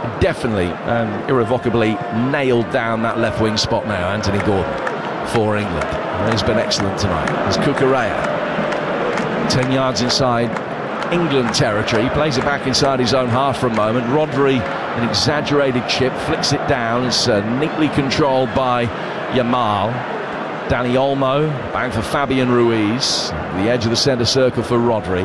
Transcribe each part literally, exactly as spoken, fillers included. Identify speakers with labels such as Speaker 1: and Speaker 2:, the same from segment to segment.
Speaker 1: definitely and irrevocably nailed down that left wing spot now, Anthony Gordon, for England. And he's been excellent tonight. There's Cucurella, ten yards inside England territory. He plays it back inside his own half for a moment. Rodri, an exaggerated chip, flicks it down. It's uh, neatly controlled by Yamal. Dani Olmo back for Fabian Ruiz. The edge of the centre circle for Rodri.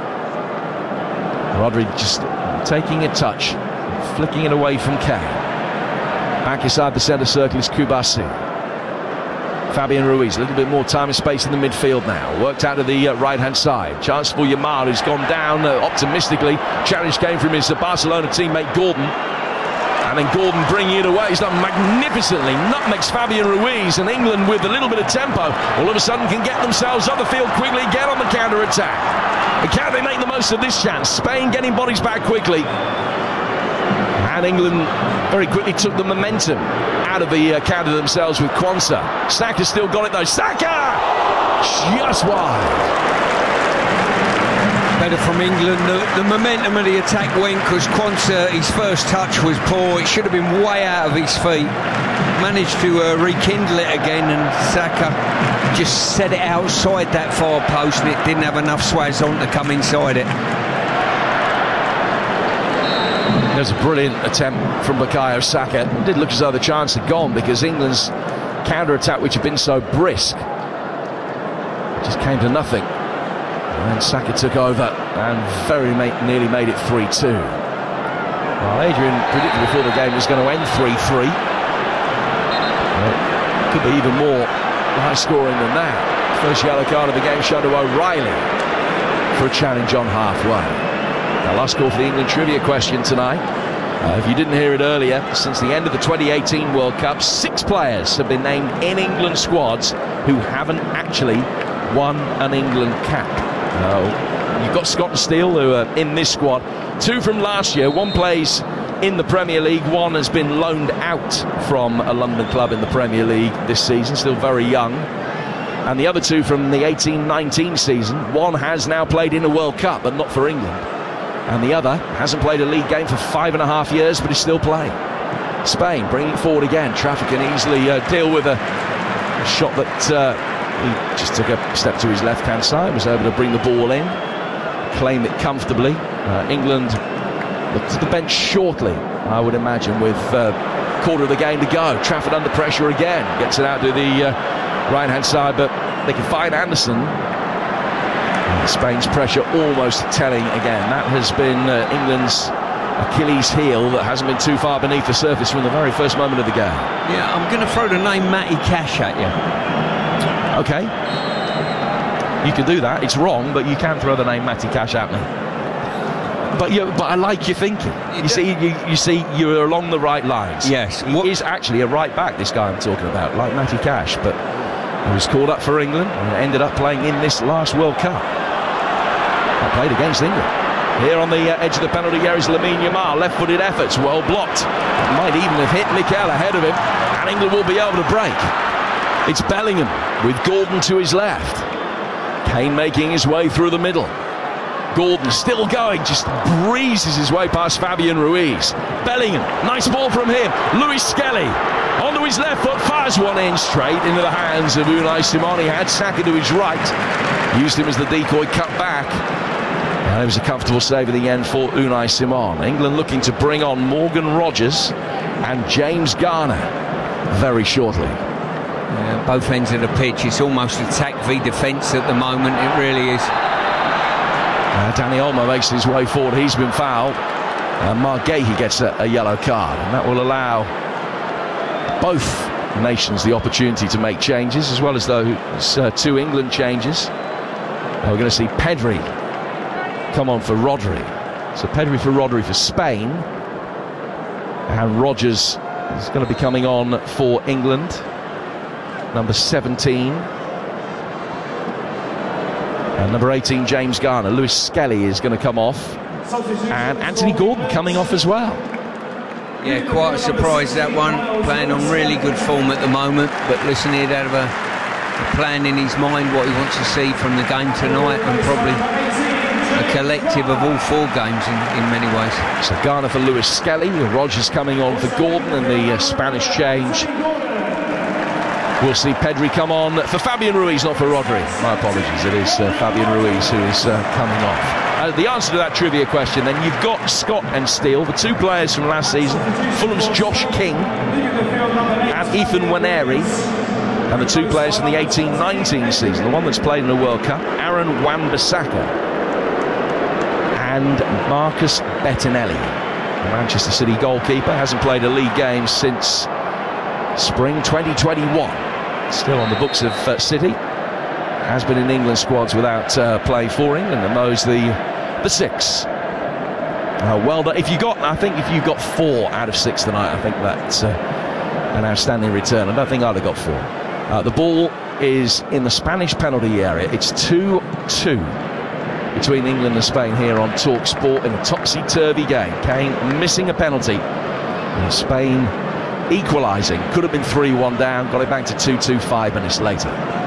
Speaker 1: Rodri just taking a touch, flicking it away from Kane. Back inside the centre circle is Kubasi. Fabian Ruiz, a little bit more time and space in the midfield now. Worked out to the uh, right-hand side. Chance for Yamal, who's gone down uh, optimistically. Challenge came from his uh, Barcelona teammate Gordon. And then Gordon bringing it away. He's done magnificently. Nutmegs Fabian Ruiz, and England with a little bit of tempo all of a sudden can get themselves up the field quickly, get on the counter-attack. And can they make the most of this chance? Spain getting bodies back quickly. And England very quickly took the momentum out of the uh, counter themselves with Quansah. Saka still got it though. Saka! Just wide.
Speaker 2: Better from England. The, the momentum of the attack went because Quansah, his first touch was poor. It should have been way out of his feet. Managed to uh, rekindle it again, and Saka just set it outside that far post, and it didn't have enough swaz on to come inside it.
Speaker 1: There's a brilliant attempt from Bukayo Saka. It did look as though the chance had gone because England's counter-attack, which had been so brisk, just came to nothing. And Saka took over and very ma nearly made it three two. Well, Adrian predicted before the game was going to end three three. Well, could be even more high scoring than that. First yellow card of the game shown to O'Reilly for a challenge on halfway. Now, last call for the England trivia question tonight. Uh, if you didn't hear it earlier, since the end of the twenty eighteen World Cup, six players have been named in England squads who haven't actually won an England cap. No, you've got Scott and Steele who are in this squad. Two from last year. One plays in the Premier League. One has been loaned out from a London club in the Premier League this season, still very young. And the other two from the eighteen nineteen season. One has now played in a World Cup, but not for England. And the other hasn't played a league game for five and a half years, but is still playing. Spain bringing it forward again. Trafford can easily uh, deal with a, a shot that... Uh, He just took a step to his left-hand side, was able to bring the ball in, claim it comfortably. Uh, England look to the bench shortly, I would imagine, with a uh, quarter of the game to go. Trafford under pressure again, gets it out to the uh, right-hand side, but they can find Anderson. And Spain's pressure almost telling again. That has been uh, England's Achilles heel that hasn't been too far beneath the surface from the very first moment of the game.
Speaker 2: Yeah, I'm going to throw the name Matty Cash at you.
Speaker 1: Okay, you can do that. It's wrong, but you can throw the name Matty Cash at me. But you, but I like your thinking. You see, you, you see, you're along the right lines.
Speaker 2: Yes,
Speaker 1: he is actually a right back. This guy I'm talking about, like Matty Cash, but he was called up for England and ended up playing in this last World Cup. I played against England. Here on the uh, edge of the penalty area is Lamine Yamal. Left-footed efforts, well blocked. Might even have hit Mikel ahead of him, and England will be able to break. It's Bellingham with Gordon to his left. Kane making his way through the middle. Gordon still going, just breezes his way past Fabian Ruiz. Bellingham, nice ball from him. Luis Skelly onto his left foot, fires one in straight into the hands of Unai Simon. He had Saka to his right, used him as the decoy, cut back. And it was a comfortable save at the end for Unai Simon. England looking to bring on Morgan Rogers and James Garner very shortly.
Speaker 2: Yeah, both ends of the pitch, it's almost attack v defence at the moment, it really is.
Speaker 1: Uh, Dani Olmo makes his way forward, he's been fouled. Uh, Margay, he gets a, a yellow card, and that will allow both nations the opportunity to make changes, as well as those uh, two England changes. Uh, we're going to see Pedri come on for Rodri. So Pedri for Rodri for Spain, and Rogers is going to be coming on for England. Number seventeen. And number eighteen, James Garner. Luis Skelly is going to come off. And Anthony Gordon coming off as well.
Speaker 2: Yeah, quite a surprise, that one. Playing on really good form at the moment. But listen, he'd have a, a plan in his mind what he wants to see from the game tonight. And probably a collective of all four games in, in many ways.
Speaker 1: So Ghana for Lewis Skelly, Rogers coming on for Gordon, and the uh, Spanish change. We'll see Pedri come on for Fabian Ruiz, not for Rodri. My apologies, it is uh, Fabian Ruiz who is uh, coming off. Uh, the answer to that trivia question, then, you've got Scott and Steele, the two players from last season, Fulham's Josh King and Ethan Nwaneri, and the two players from the eighteen nineteen season, the one that's played in the World Cup, Aaron Wan-Bissaka and Marcus Bettinelli. The Manchester City goalkeeper hasn't played a league game since spring twenty twenty-one. Still on the books of uh, City. Has been in England squads without uh, playing for England, and those the the six. Uh, well, if you got, I think if you got four out of six tonight, I think that's uh, an outstanding return. I don't think I'd have got four. Uh, the ball is in the Spanish penalty area. It's two two between England and Spain here on Talk Sport in a topsy-turvy game. Kane missing a penalty, and Spain equalising. Could have been three one down, got it back to two two five minutes later.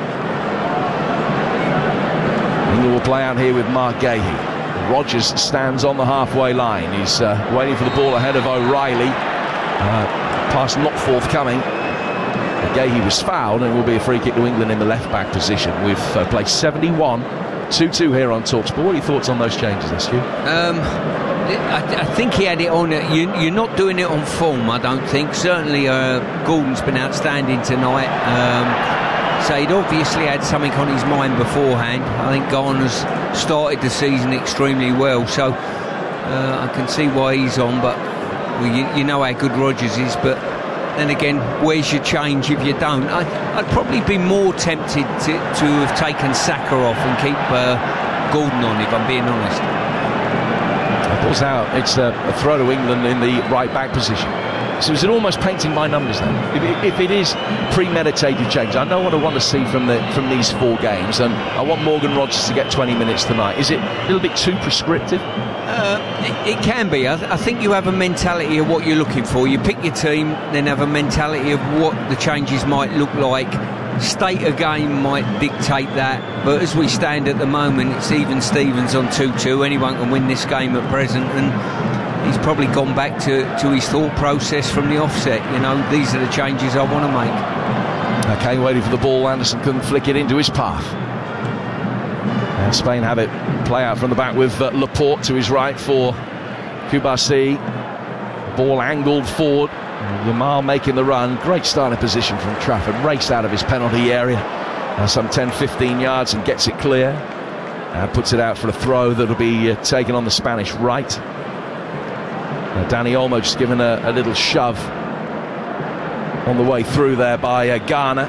Speaker 1: England will play out here with Mark Gahey. Rogers stands on the halfway line. He's uh, waiting for the ball ahead of O'Reilly. Uh, pass not forthcoming. Gahey was fouled, and it will be a free kick to England in the left-back position. We've uh, played seventy-one, two two here on TalkSport. What are your thoughts on those changes, Stu?
Speaker 2: Um, I, I think he had it on. You, you're not doing it on form, I don't think. Certainly, uh, Gordon's been outstanding tonight. Um, so he'd obviously had something on his mind beforehand. I think Ghana's started the season extremely well, so uh, I can see why he's on. But well, you, you know how good Rogers is, but then again, where's your change if you don't? I'd, I'd probably be more tempted to, to have taken Saka off and keep uh, Gordon on, if I'm being honest.
Speaker 1: Ball's out. It's a, a throw to England in the right-back position. So is it almost painting by numbers then? If, if it is premeditated change, I know what I want to see from the from these four games, and I want Morgan Rogers to get twenty minutes tonight. Is it a little bit too prescriptive?
Speaker 2: Uh, it, it can be. I, th- I think you have a mentality of what you're looking for. You pick your team, then have a mentality of what the changes might look like. State of game might dictate that, but as we stand at the moment, it's even Stevens on two two. Anyone can win this game at present, and he's probably gone back to, to his thought process from the offset. You know, these are the changes I want to make.
Speaker 1: Okay, waiting for the ball. Anderson couldn't flick it into his path. And Spain have it play out from the back with uh, Laporte to his right for Kubasi. Ball angled forward. Yamal making the run. Great starting position from Trafford. Raced out of his penalty area. Uh, some ten fifteen yards and gets it clear. And puts it out for a throw that'll be uh, taken on the Spanish right. Uh, Danny Olmo just given a, a little shove on the way through there by uh, Ghana.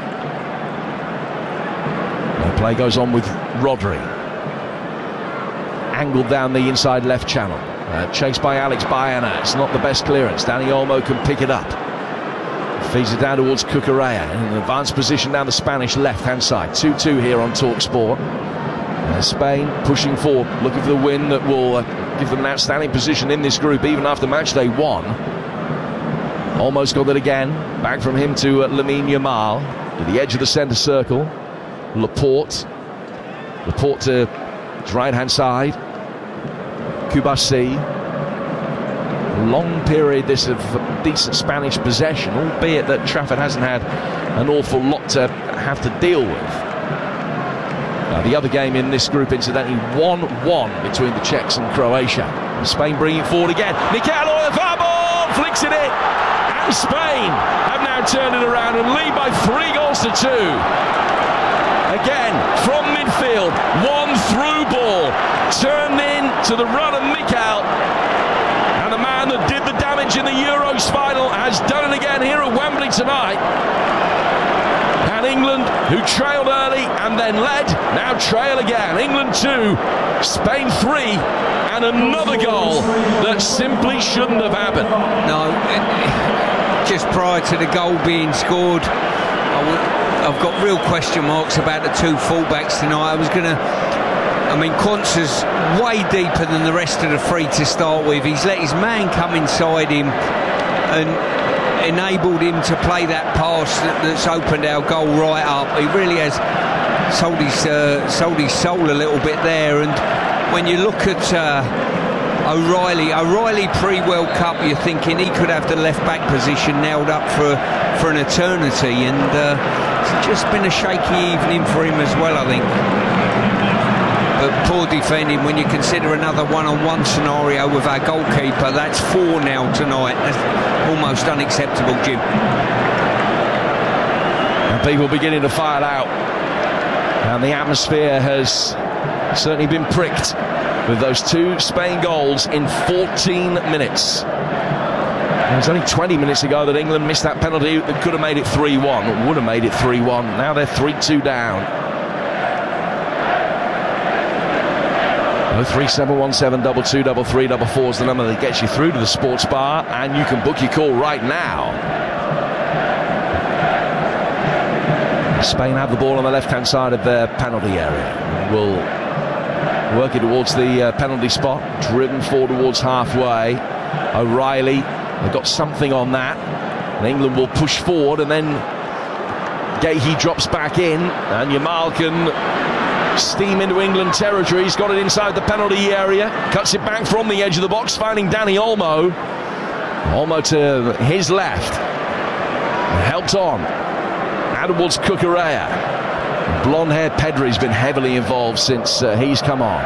Speaker 1: The play goes on with Rodri. Angled down the inside left channel. Uh, chased by Alex Baena. It's not the best clearance. Danny Olmo can pick it up. Feeds it down towards Cucurella in an advanced position down the Spanish left-hand side. two two here on TalkSport. Uh, Spain pushing forward, looking for the win that will uh, give them an outstanding position in this group even after match day one. Almost got it again. Back from him to uh, Lamine Yamal to the edge of the centre circle. Laporte. Laporte to his right-hand side. Kubasi. Long period this of decent Spanish possession, albeit that Trafford hasn't had an awful lot to have to deal with. Uh, the other game in this group, incidentally, one one between the Czechs and Croatia. And Spain bringing it forward again. Mikel Oyarzabal flicks it in, and Spain have now turned it around and lead by three goals to two. Again, from midfield, one through ball, turned in to the run of Mikel. And the man that did the damage in the Euros final has done it again here at Wembley tonight. And England, who trailed early and then led, now trail again. England two, Spain three, and another goal that simply shouldn't have happened.
Speaker 2: No, just prior to the goal being scored, I w- I've got real question marks about the two fullbacks tonight. I was going to... I mean, Quansah's way deeper than the rest of the three to start with. He's let his man come inside him and enabled him to play that pass that, that's opened our goal right up. He really has sold his uh, sold his soul a little bit there, and when you look at uh, O'Reilly, O'Reilly pre-World Cup, you're thinking he could have the left-back position nailed up for for an eternity, and uh, it's just been a shaky evening for him as well, I think. But poor defending when you consider another one-on-one scenario with our goalkeeper. That's four now tonight. That's almost unacceptable, Jim.
Speaker 1: And people beginning to file out, and the atmosphere has certainly been pricked with those two Spain goals in fourteen minutes. It was only twenty minutes ago that England missed that penalty that could have made it three one, or would have made it three one. Now they're three two down. oh three seven one seven two two double three double four is the number that gets you through to the sports bar, and you can book your call right now. Spain have the ball on the left-hand side of their penalty area. Will work it towards the uh, penalty spot, driven forward towards halfway. O'Reilly, they've got something on that, and England will push forward, and then Gahey drops back in, and Yamal can steam into England territory. He's got it inside the penalty area, cuts it back from the edge of the box, finding Dani Olmo. Olmo to his left, helped on out towards Cucurella. Blonde-haired Pedri's been heavily involved since uh, he's come on.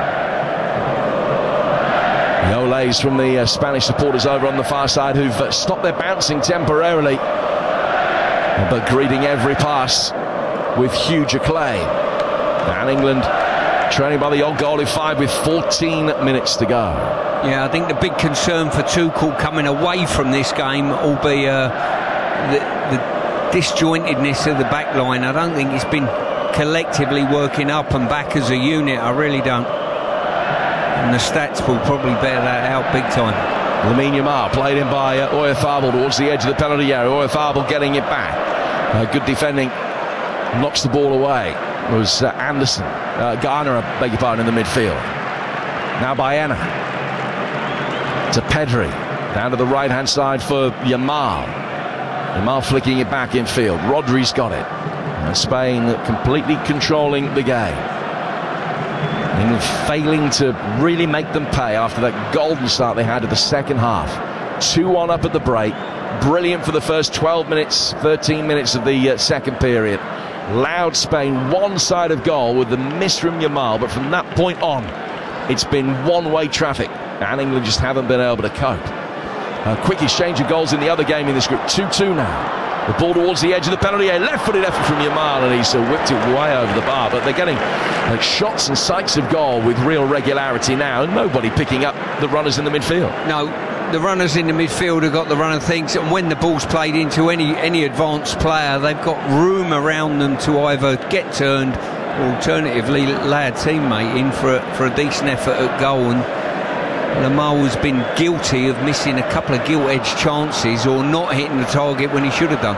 Speaker 1: The olays from the uh, Spanish supporters over on the far side, who've uh, stopped their bouncing temporarily, but greeting every pass with huge acclaim. And England trailing by the odd goal in five with fourteen minutes to go.
Speaker 2: Yeah, I think the big concern for Tuchel coming away from this game will be uh, the, the disjointedness of the back line. I don't think it's been collectively working up and back as a unit. I really don't. And the stats will probably bear that out big time.
Speaker 1: Lamine Yamal played in by uh, Oyarzabal towards the edge of the penalty area. Oyarzabal getting it back. Uh, good defending. Knocks the ball away. It was uh, Anderson. Uh, Garner, I beg your pardon, in the midfield. Now Baena. To Pedri. Down to the right-hand side for Yamal. Yamal flicking it back in field. Rodri's got it. And Spain completely controlling the game. England failing to really make them pay after that golden start they had at the second half. two one up at the break. Brilliant for the first twelve minutes, thirteen minutes of the uh, second period. Loud Spain, one side of goal with the miss from Yamal, but from that point on, it's been one-way traffic, and England just haven't been able to cope. A quick exchange of goals in the other game in this group, two two now. The ball towards the edge of the penalty area, left-footed effort from Yamal, and he's uh, whipped it way over the bar. But they're getting like shots and sights of goal with real regularity now, and nobody picking up the runners in the midfield.
Speaker 2: No, the runners in the midfield have got the run of things, and when the ball's played into any any advanced player, they've got room around them to either get turned or alternatively lay a teammate in for a, for a decent effort at goal. And Yamal has been guilty of missing a couple of gilt-edged chances or not hitting the target when he should have done.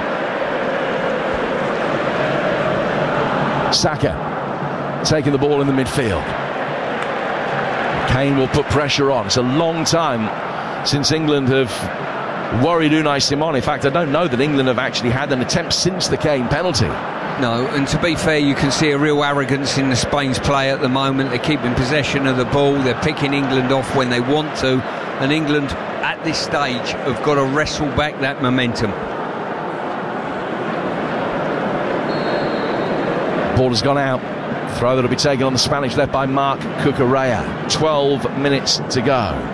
Speaker 1: Saka taking the ball in the midfield. Kane will put pressure on. It's a long time since England have worried Unai Simon. In fact, I don't know that England have actually had an attempt since the Kane penalty.
Speaker 2: No, and to be fair, you can see a real arrogance in the Spain's play at the moment. They're keeping possession of the ball, they're picking England off when they want to, and England at this stage have got to wrestle back that momentum.
Speaker 1: Ball has gone out. Throw that'll be taken on the Spanish left by Marc Cucurella. twelve minutes to go.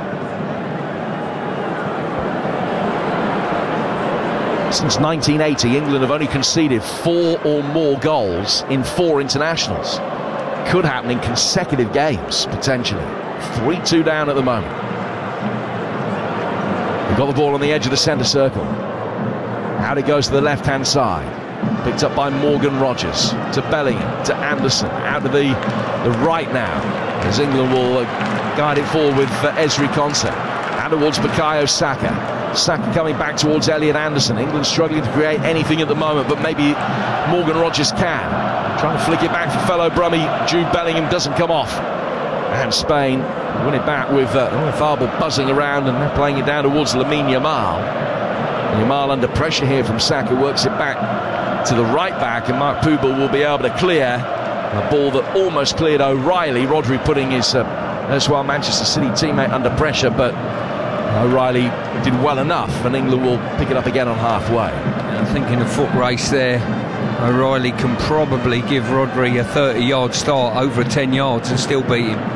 Speaker 1: Since nineteen eighty, England have only conceded four or more goals in four internationals. Could happen in consecutive games, potentially. three two down at the moment. They've got the ball on the edge of the centre circle. Out it goes to the left-hand side. Picked up by Morgan Rogers. To Bellingham, to Anderson. Out to the, the right now, as England will uh, guide it forward with uh, Ezri Konsa. Out towards Bukayo Saka. Saka coming back towards Elliot Anderson. England struggling to create anything at the moment, but maybe Morgan Rogers can. Trying to flick it back for fellow Brummie. Jude Bellingham doesn't come off. And Spain win it back with uh, Oyarzabal buzzing around, and they're playing it down towards Lamine Yamal. Yamal under pressure here from Saka, works it back to the right back, and Mark Pubel will be able to clear A ball that almost cleared O'Reilly. Rodri putting his uh, erstwhile Manchester City teammate under pressure, but O'Reilly did well enough, and England will pick it up again on halfway.
Speaker 2: I think in a foot race there, O'Reilly can probably give Rodri a thirty yard start over ten yards and still beat him.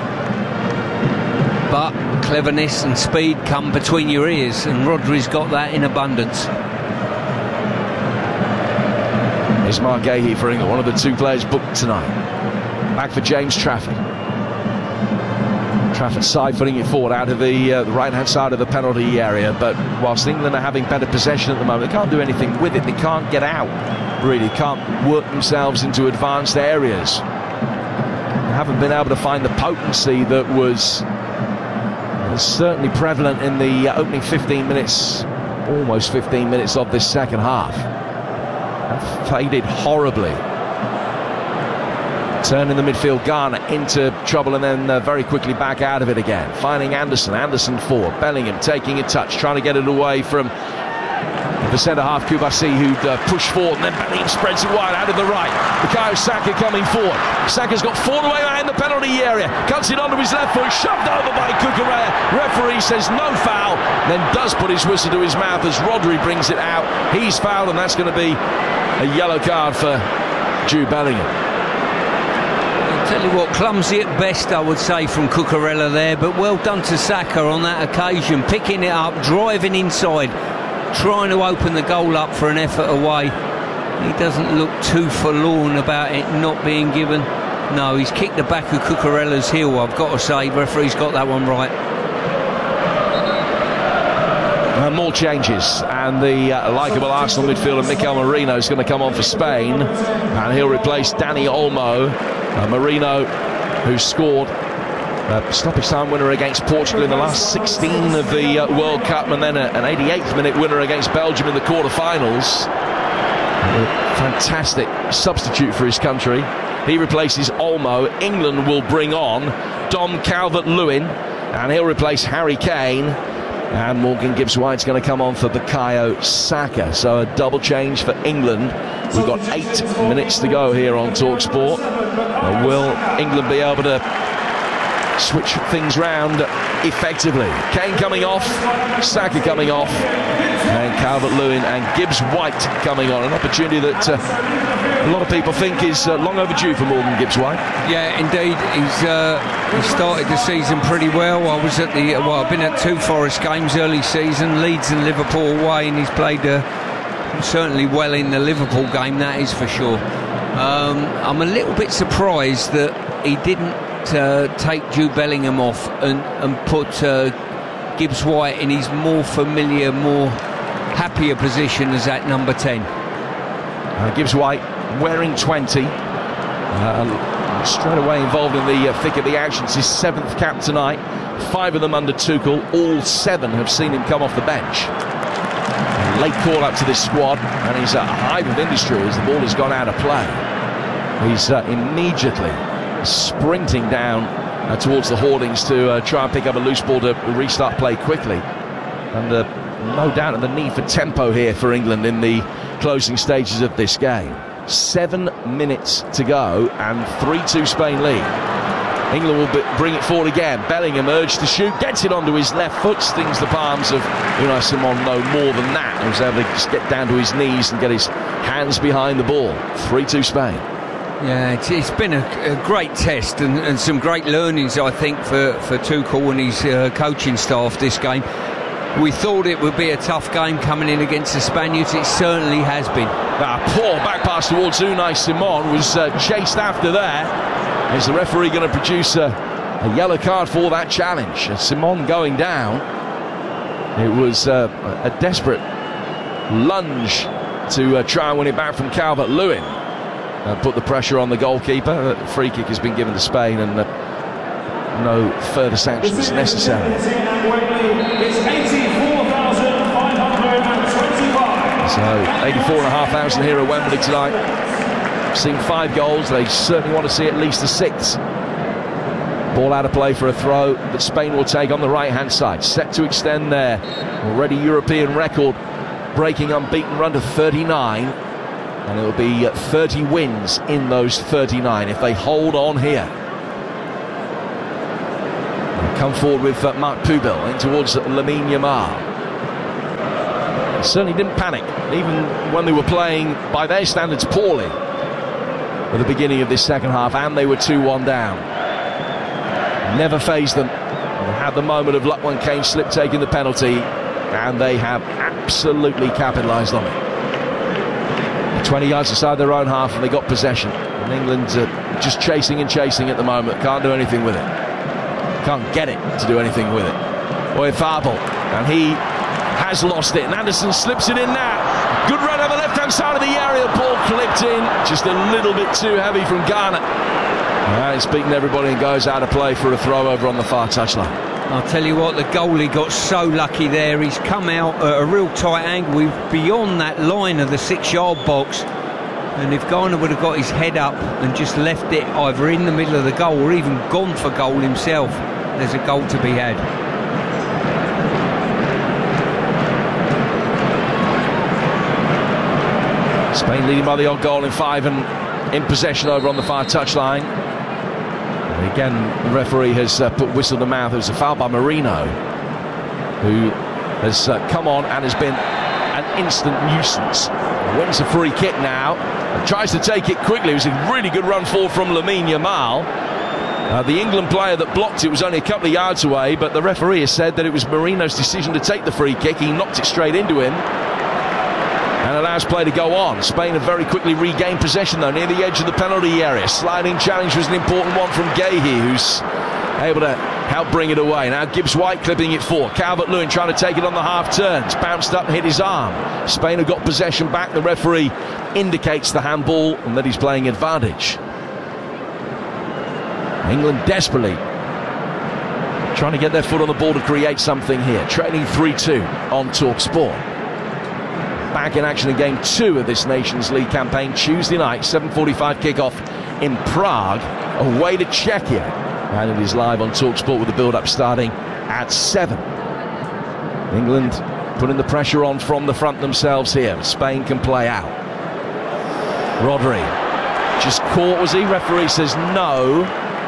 Speaker 2: But cleverness and speed come between your ears, and Rodri's got that in abundance.
Speaker 1: Here's Mark Gahey for England, one of the two players booked tonight. Back for James Trafford. Trafford side-footing it forward out of the, uh, the right-hand side of the penalty area, but whilst England are having better possession at the moment, they can't do anything with it. They can't get out, really. Can't work themselves into advanced areas. They haven't been able to find the potency that was, was certainly prevalent in the uh, opening fifteen minutes, almost fifteen minutes of this second half. That faded horribly. Turn in the midfield, Ghana into trouble, and then uh, very quickly back out of it again. Finding Anderson, Anderson forward, Bellingham taking a touch, trying to get it away from the centre-half Kubasi, who'd uh, pushed forward, and then Bellingham spreads it wide out of the right. Bukayo Saka coming forward. Saka's got four away in the penalty area, cuts it onto his left foot, shoved over by Cucurella. Referee says no foul, then does put his whistle to his mouth as Rodri brings it out. He's fouled, and that's going to be a yellow card for Jude Bellingham.
Speaker 2: Tell you what, clumsy at best, I would say, from Cucurella there, but well done to Saka on that occasion, picking it up, driving inside, trying to open the goal up for an effort away. He doesn't look too forlorn about it not being given. No, he's kicked the back of Cucurella's heel, I've got to say. Referee's got that one right.
Speaker 1: Uh, more changes, and the uh, likeable Arsenal midfielder Mikel Merino is going to come on for Spain, and he'll replace Dani Olmo. Uh, Merino, who scored a stoppage time winner against Portugal in the last sixteen of the uh, World Cup, and then a, an eighty-eighth minute winner against Belgium in the quarter-finals. A fantastic substitute for his country. He replaces Olmo. England will bring on Dom Calvert-Lewin, and he'll replace Harry Kane. And Morgan Gibbs-White's going to come on for Bukayo Saka. So a double change for England. We've got eight minutes to go here on TalkSport. Uh, will England be able to switch things round effectively? Kane coming off, Saka coming off, and Calvert-Lewin and Gibbs-White coming on. An opportunity that uh, a lot of people think is uh, long overdue for Morgan Gibbs-White.
Speaker 2: Yeah, indeed. He's uh, he started the season pretty well. I was at the well, I've been at two Forest games early season, Leeds and Liverpool away, and he's played uh, certainly well in the Liverpool game. That is for sure. Um, I'm a little bit surprised that he didn't uh, take Jude Bellingham off and, and put uh, Gibbs-White in his more familiar, more happier position as at number ten.
Speaker 1: Uh, Gibbs-White wearing twenty, uh, straight away involved in the uh, thick of the action. It's his seventh cap tonight, five of them under Tuchel. All seven have seen him come off the bench. A late call up to this squad, and he's a hive of industry as the ball has gone out of play. He's uh, immediately sprinting down uh, towards the hoardings to uh, try and pick up a loose ball to restart play quickly. And uh, no doubt of the need for tempo here for England in the closing stages of this game. Seven minutes to go, and three two Spain lead. England will bring it forward again. Bellingham urged to shoot, gets it onto his left foot, stings the palms of Unai Simon no more than that. He was able to just get down to his knees and get his hands behind the ball. three two Spain.
Speaker 2: Yeah, it's, it's been a, a great test and, and some great learnings, I think, for, for Tuchel and his uh, coaching staff this game. We thought it would be a tough game coming in against the Spaniards. It certainly has been.
Speaker 1: Ah, poor back pass towards Unai Simon was uh, chased after there. Is the referee going to produce a, a yellow card for that challenge? Uh, Simon going down. It was uh, a desperate lunge to uh, try and win it back from Calvert-Lewin. Uh, put the pressure on the goalkeeper. Uh, free kick has been given to Spain, and uh, no further sanctions necessary. So eighty-four and a half thousand here at Wembley tonight. Seen five goals. They certainly want to see at least a sixth. Ball out of play for a throw that Spain will take on the right hand side, set to extend their already European record breaking unbeaten run to thirty-nine. and it'll be thirty wins in those thirty-nine if they hold on here. They'll come forward with uh, Marc Pubel in towards Lamine Yamal. He certainly didn't panic, even when they were playing by their standards poorly at the beginning of this second half, and they were two one down. Never fazed them. They had the moment of luck when Kane slipped taking the penalty, and they have absolutely capitalised on it. twenty yards aside their own half, and they got possession. And England uh, just chasing and chasing at the moment. Can't do anything with it. Can't get it to do anything with it. Oyarzabal, and he has lost it. And Anderson slips it in now. Good run on the left-hand side of the area. Ball clipped in, just a little bit too heavy from Ghana. And it's beaten everybody and goes out of play for a throw over on the far touchline.
Speaker 2: I'll tell you what, the goalie got so lucky there. He's come out at a real tight angle. He's beyond that line of the six-yard box. And if Ghana would have got his head up and just left it either in the middle of the goal or even gone for goal himself, there's a goal to be had.
Speaker 1: Spain leading by the odd goal in five and in possession over on the far touchline. And again, the referee has uh, put whistle to mouth. It was a foul by Merino, who has uh, come on and has been an instant nuisance. Wins a free kick now and tries to take it quickly. It was a really good run forward from Lamine Yamal. Uh, the England player that blocked it was only a couple of yards away, but the referee has said that it was Merino's decision to take the free kick. He knocked it straight into him and allows play to go on. Spain have very quickly regained possession though, near the edge of the penalty area. Sliding challenge was an important one from Guéhi, who's able to help bring it away. Now Gibbs-White clipping it forward. Calvert-Lewin trying to take it on the half turns. Bounced up and hit his arm. Spain have got possession back. The referee indicates the handball and that he's playing advantage. England desperately trying to get their foot on the ball to create something here. Trailing three two on TalkSport. Back in action in game two of this Nations League campaign. Tuesday night, seven forty-five kickoff in Prague, away to Czechia. And it is live on TalkSport with the build-up starting at seven. England putting the pressure on from the front themselves here. Spain can play out. Rodri just caught, was he? Referee says no.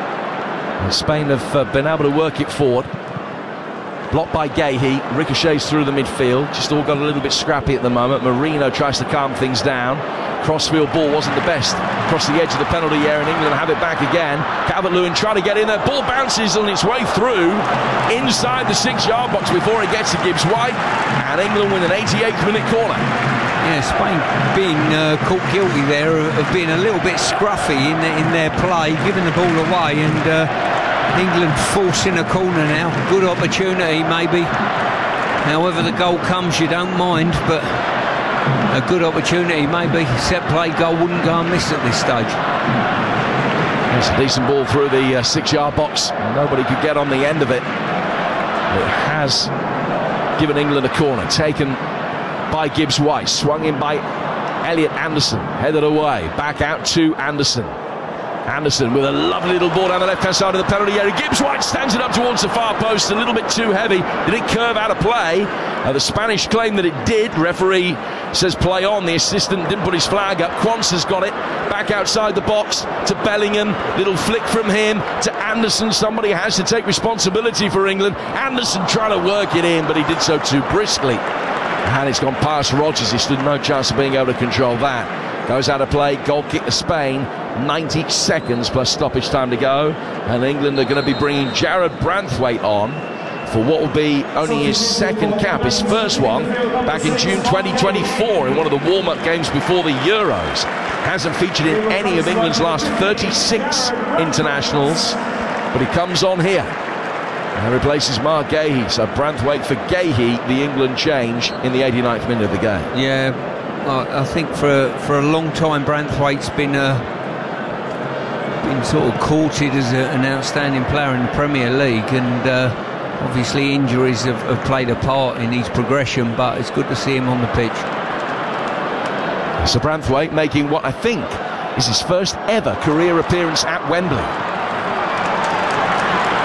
Speaker 1: And Spain have uh, been able to work it forward. Blocked by Guéhi, ricochets through the midfield. Just all got a little bit scrappy at the moment. Merino tries to calm things down. Crossfield ball wasn't the best. Across the edge of the penalty area, and England have it back again. Calvert-Lewin trying to get in there. Ball bounces on its way through inside the six-yard box before it gets to Gibbs-White. And England win an eighty-eighth minute corner.
Speaker 2: Yeah, Spain being uh, caught guilty there of being a little bit scruffy in, the, in their play, giving the ball away, and uh, England forcing a corner now. Good opportunity maybe. However the goal comes, you don't mind, but a good opportunity maybe. Set play goal wouldn't go amiss at this stage.
Speaker 1: It's a decent ball through the uh, six-yard box. Nobody could get on the end of it. It has given England a corner, taken by Gibbs-White, swung in by Elliot Anderson, headed away, back out to Anderson. Anderson with a lovely little ball down the left-hand side of the penalty area. Gibbs-White stands it up towards the far post, a little bit too heavy. Did it curve out of play? Uh, the Spanish claim that it did. Referee says play on. The assistant didn't put his flag up. Quansah's got it back outside the box to Bellingham. Little flick from him to Anderson. Somebody has to take responsibility for England. Anderson trying to work it in, but he did so too briskly. And it's gone past Rodgers. He stood no chance of being able to control that. Goes out of play. Goal kick to Spain. ninety seconds plus stoppage time to go. And England are going to be bringing Jarrad Branthwaite on for what will be only his second cap, his first one back in June twenty twenty-four in one of the warm-up games before the Euros. Hasn't featured in any of England's last thirty-six internationals, but he comes on here and replaces Marc Guéhi. So Branthwaite for Guéhi, the England change in the eighty-ninth minute of the game.
Speaker 2: Yeah, well, I think for for a long time Branthwaite's been uh, been sort of courted as a, an outstanding player in the Premier League, and uh, obviously injuries have, have played a part in his progression, but it's good to see him on the pitch.
Speaker 1: So Branthwaite making what I think is his first ever career appearance at Wembley.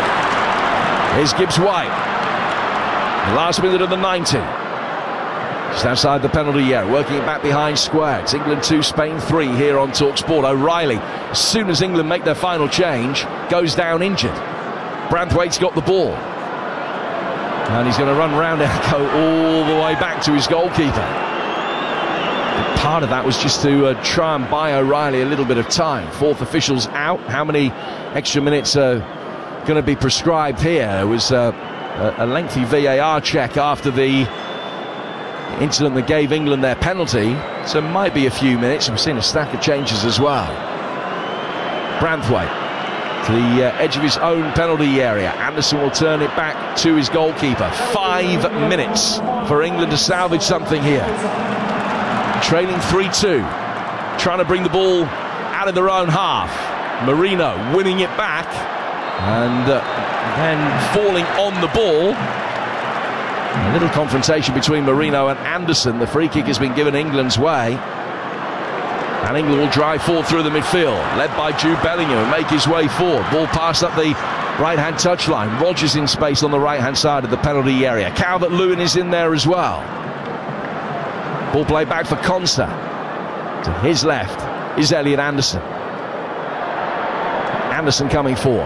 Speaker 1: Here's Gibbs-White. The last minute of the ninety. Just outside the penalty area, working it back behind square. It's England two, Spain three here on TalkSport. O'Reilly, as soon as England make their final change, goes down injured. Branthwaite's got the ball. And he's going to run round and go all the way back to his goalkeeper. But part of that was just to uh, try and buy O'Reilly a little bit of time. Fourth official's out. How many extra minutes are going to be prescribed here? It was uh, a lengthy V A R check after the incident that gave England their penalty, so it might be a few minutes. We've seen a stack of changes as well. Branthwaite to the uh, edge of his own penalty area. Anderson will turn it back to his goalkeeper. Five minutes for England to salvage something here. Trailing three two, trying to bring the ball out of their own half. Marino winning it back and uh, then falling on the ball. A little confrontation between Marino and Anderson. The free kick has been given England's way. And England will drive forward through the midfield, led by Jude Bellingham, and make his way forward. Ball passed up the right-hand touchline. Rodgers in space on the right-hand side of the penalty area. Calvert-Lewin is in there as well. Ball played back for Konsa. To his left is Elliot Anderson. Anderson coming forward.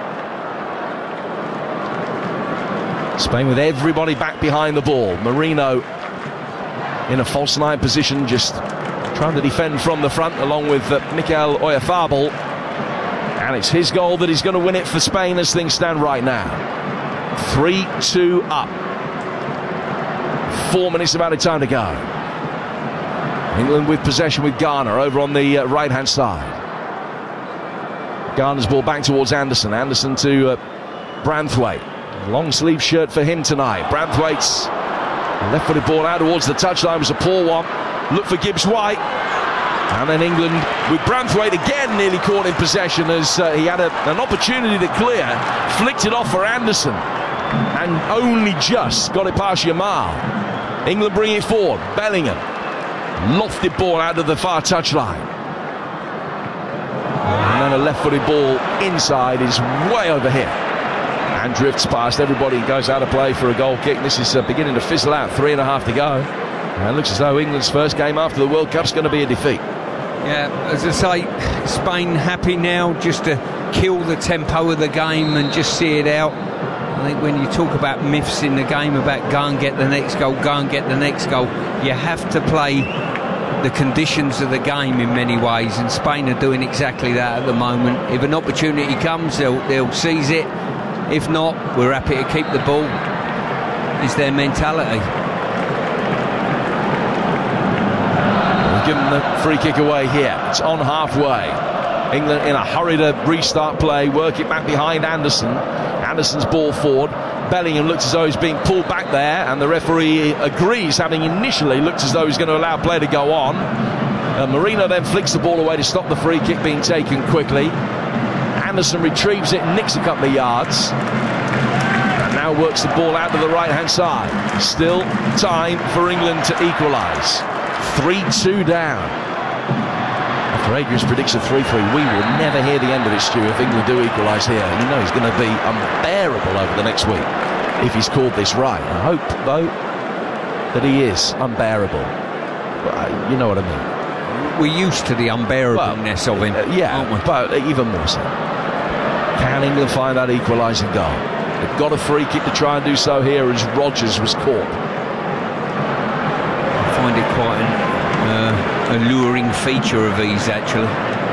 Speaker 1: Spain with everybody back behind the ball. Marino in a false nine position, just trying to defend from the front along with uh, Mikel Oyarzabal. And it's his goal that is going to win it for Spain as things stand right now. three two up. Four minutes of added time to go. England with possession with Garner over on the uh, right-hand side. Garner's ball back towards Anderson. Anderson to uh, Branthwaite. Long sleeve shirt for him tonight. Branthwaite's left-footed ball out towards the touchline was a poor one. Look for Gibbs-White. And then England with Branthwaite again nearly caught in possession as uh, he had a, an opportunity to clear. Flicked it off for Anderson. And only just got it past Yamal. England bring it forward. Bellingham. Lofted ball out of the far touchline. And then a left-footed ball inside is way over here. And drifts past everybody, goes out of play for a goal kick. This is uh, beginning to fizzle out. Three and a half to go. And it looks as though England's first game after the World Cup's going to be a defeat.
Speaker 2: Yeah, as I say, Spain happy now just to kill the tempo of the game and just see it out. I think when you talk about myths in the game about go and get the next goal, go and get the next goal, you have to play the conditions of the game in many ways, and Spain are doing exactly that at the moment. If an opportunity comes, they'll, they'll seize it. If not, we're happy to keep the ball. Is their mentality.
Speaker 1: We'll give them the free kick away here. It's on halfway. England in a hurry to restart play, work it back behind Anderson. Anderson's ball forward. Bellingham looks as though he's being pulled back there, and the referee agrees, having initially looked as though he's going to allow play to go on. Uh, Marino then flicks the ball away to stop the free kick being taken quickly. Anderson retrieves it and nicks a couple of yards. And now works the ball out to the right-hand side. Still time for England to equalise. three two down. After Adrian's prediction three three, we will never hear the end of it, Stu, if England do equalise here. You know he's going to be unbearable over the next week if he's called this right. I hope, though, that he is unbearable. But, uh, you know what I mean.
Speaker 2: We're used to the unbearableness
Speaker 1: well,
Speaker 2: of him,
Speaker 1: uh, yeah,
Speaker 2: aren't we?
Speaker 1: But even more so. Can England find that equalising goal? They've got a free kick to try and do so here as Rodgers was caught.
Speaker 2: I find it quite an uh, alluring feature of these, actually.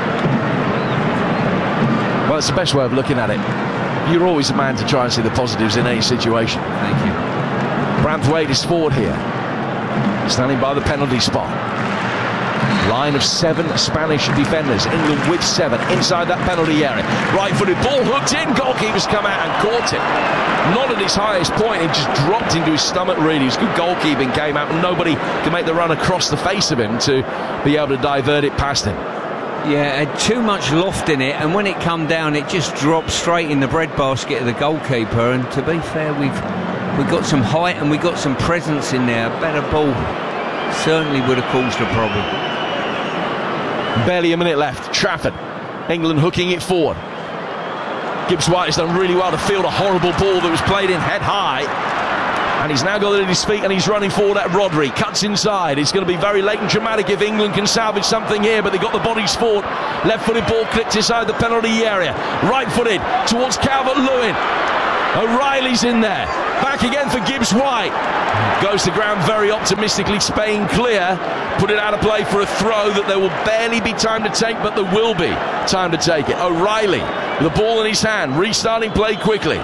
Speaker 1: Well, it's the best way of looking at it. You're always a man to try and see the positives in any situation.
Speaker 2: Thank you.
Speaker 1: Branthwaite is forward here, standing by the penalty spot. Line of seven Spanish defenders. England with seven inside that penalty area. Right-footed ball hooked in. Goalkeeper's come out and caught it. Not at his highest point. It just dropped into his stomach, really. His good goalkeeping came out and nobody could make the run across the face of him to be able to divert it past him.
Speaker 2: Yeah, it had too much loft in it, and when it come down, it just dropped straight in the breadbasket of the goalkeeper. And to be fair, we've we've got some height and we've got some presence in there. A better ball certainly would have caused a problem.
Speaker 1: Barely a minute left. Trafford. England hooking it forward. Gibbs-White has done really well to field a horrible ball that was played in head high. And he's now got it at his feet and he's running forward at Rodri. Cuts inside. It's going to be very late and dramatic if England can salvage something here, but they've got the bodies forward. Left-footed ball clipped inside the penalty area. Right-footed towards Calvert-Lewin. O'Reilly's in there. Back again for Gibbs-White. Goes to ground very optimistically. Spain clear. Put it out of play for a throw that there will barely be time to take, but there will be time to take it. O'Reilly, the ball in his hand, restarting play quickly.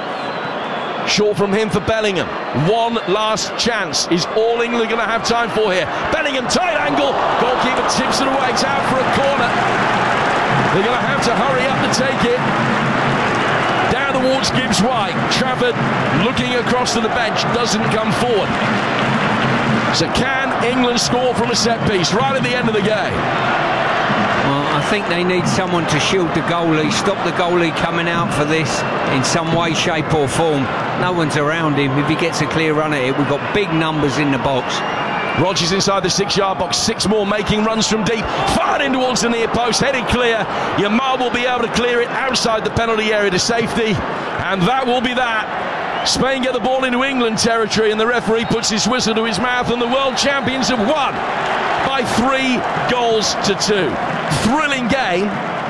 Speaker 1: Short from him for Bellingham. One last chance is all England going to have time for here. Bellingham, tight angle. Goalkeeper tips it away. It's out for a corner. They're going to have to hurry up to take it. Down towards Gibbs-White. Trafford looking across to the bench. Doesn't come forward. So can England score from a set piece right at the end of the game?
Speaker 2: Well, I think they need someone to shield the goalie, stop the goalie coming out for this in some way, shape or form. No one's around him. If he gets a clear run at it, we've got big numbers in the box.
Speaker 1: Rodgers inside the six-yard box, six more making runs from deep, fired in towards the near post, headed clear. Yamal will be able to clear it outside the penalty area to safety, and that will be that. Spain get the ball into England territory, and the referee puts his whistle to his mouth, and the world champions have won by three goals to two. Thrilling game,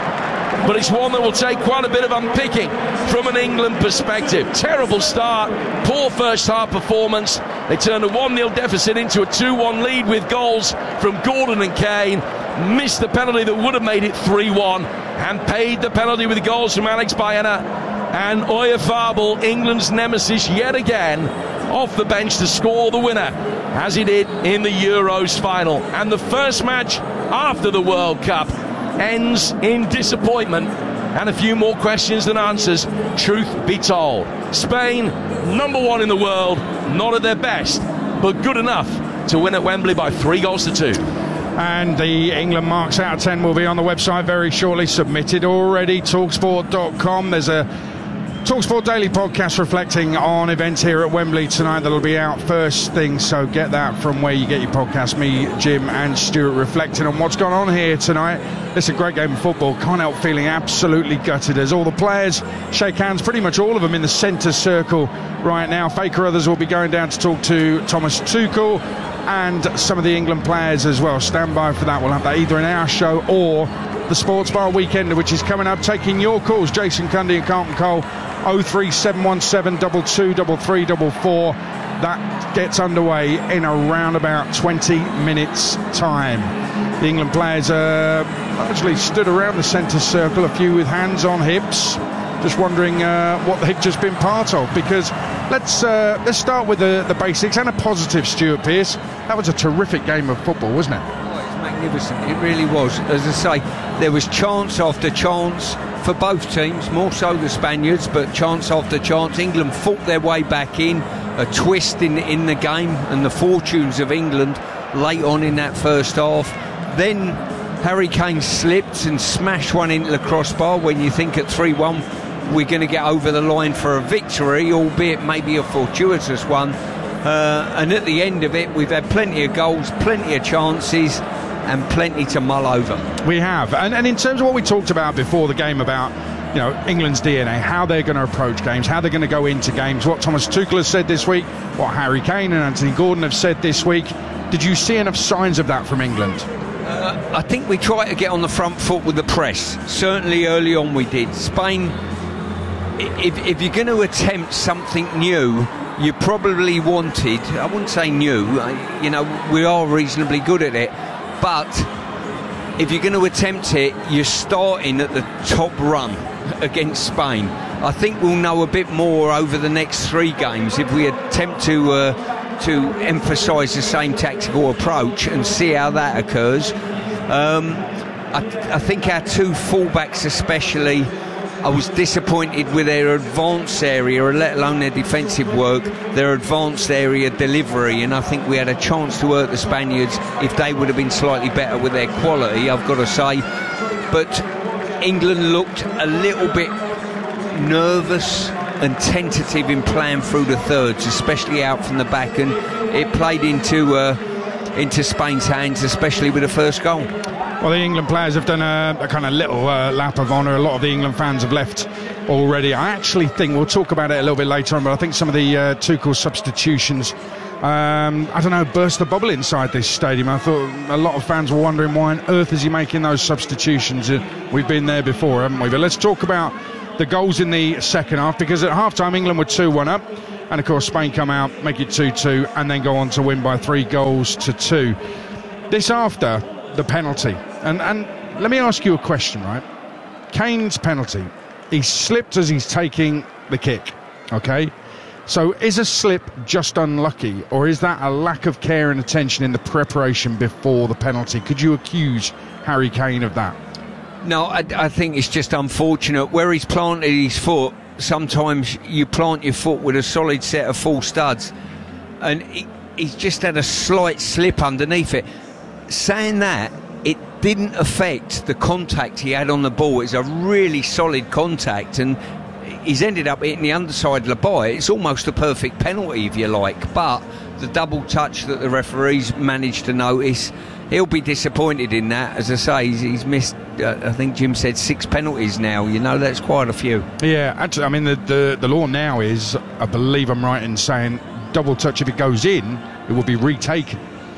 Speaker 1: but it's one that will take quite a bit of unpicking from an England perspective. Terrible start, poor first half performance. They turned a one nil deficit into a two one lead with goals from Gordon and Kane. Missed the penalty that would have made it three one, and paid the penalty with goals from Alex Baena and Oyarzabal, England's nemesis yet again, off the bench to score the winner, as he did in the Euros final. And the first match after the World Cup ends in disappointment and a few more questions than answers, truth be told. Spain, number one in the world, not at their best, but good enough to win at Wembley by three goals to two.
Speaker 3: And the England marks out of ten will be on the website very shortly, submitted already, talksport dot com. There's a TalkSport Daily podcast reflecting on events here at Wembley tonight that'll be out first thing, so get that from where you get your podcast. Me, Jim and Stuart reflecting on what's gone on here tonight. It's a great game of football. Can't help feeling absolutely gutted as all the players shake hands, pretty much all of them in the centre circle right now. Faker others will be going down to talk to Thomas Tuchel and some of the England players as well. Stand by for that. We'll have that either in our show or the Sports Bar Weekender, which is coming up, taking your calls. Jason Cundy and Carlton Cole, oh three seven one seven two two three three four four. That gets underway in around about twenty minutes time. The England players uh, largely stood around the centre circle, a few with hands on hips, just wondering uh, what they've just been part of, because let's uh, let's start with the, the basics and a positive. Stuart Pearce, that was a terrific game of football, wasn't it?
Speaker 2: Magnificent, it really was. As I say, there was chance after chance for both teams, more so the Spaniards, but chance after chance. England fought their way back in, a twist in, in the game and the fortunes of England late on in that first half. Then Harry Kane slipped and smashed one into the crossbar. When you think at three one we're going to get over the line for a victory, albeit maybe a fortuitous one, uh, and at the end of it we've had plenty of goals, plenty of chances and plenty to mull over. We
Speaker 3: have, and, and in terms of what we talked about before the game about, you know, England's D N A, how they're going to approach games, how they're going to go into games, what Thomas Tuchel has said this week, what Harry Kane and Anthony Gordon have said this week, did you see enough signs of that from England?
Speaker 2: Uh, I think we try to get on the front foot with the press. Certainly early on we did. Spain, if, if you're going to attempt something new, you probably wanted, I wouldn't say new, you know, we are reasonably good at it, but if you're going to attempt it, you're starting at the top run against Spain. I think we'll know a bit more over the next three games if we attempt to uh, to emphasise the same tactical approach and see how that occurs. Um, I, I think our two fullbacks especially, I was disappointed with their advanced area, let alone their defensive work, their advanced area delivery, and I think we had a chance to hurt the Spaniards if they would have been slightly better with their quality, I've got to say. But England looked a little bit nervous and tentative in playing through the thirds, especially out from the back, and it played into uh, into Spain's hands, especially with the first goal.
Speaker 3: Well, the England players have done a, a kind of little uh, lap of honour. A lot of the England fans have left already. I actually think, we'll talk about it a little bit later on, but I think some of the uh, Tuchel substitutions, um, I don't know, burst the bubble inside this stadium. I thought a lot of fans were wondering why on earth is he making those substitutions. Uh, we've been there before, haven't we? But let's talk about the goals in the second half, because at half-time England were two one up, and of course Spain come out, make it two two, and then go on to win by three goals to two. This after the penalty, and, and let me ask you a question, right? Kane's penalty, he slipped as he's taking the kick, okay? So is a slip just unlucky, or is that a lack of care and attention in the preparation before the penalty? Could you accuse Harry Kane of that?
Speaker 2: No, I, I think it's just unfortunate. Where he's planted his foot, sometimes you plant your foot with a solid set of full studs, and he, he's just had a slight slip underneath it. Saying that, it didn't affect the contact he had on the ball. It's a really solid contact, and he's ended up hitting the underside of the bar. It's almost a perfect penalty, if you like, but the double touch that the referees managed to notice, he'll be disappointed in that. As I say, he's, he's missed, uh, I think Jim said, six penalties now. You know, that's quite a few.
Speaker 3: Yeah, actually, I mean, the, the, the law now is, I believe I'm right in saying, double touch, if it goes in, it will be retaken.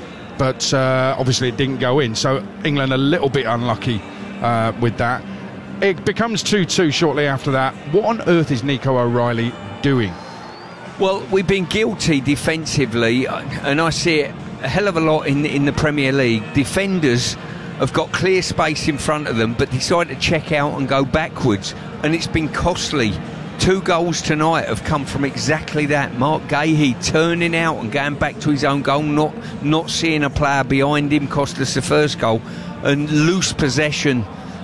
Speaker 3: But uh, obviously it didn't go in, so England a little bit unlucky uh, with that. It becomes two two shortly after that. What on earth is Nico O'Reilly doing?
Speaker 2: Well, we've been guilty defensively, and I see it a hell of a lot in, in the Premier League. Defenders have got clear space in front of them, but decide to check out and go backwards, and it's been costly. Two goals tonight have come from exactly that. Mark Gahey turning out and going back to his own goal, not not seeing a player behind him, cost us the first goal, and loose possession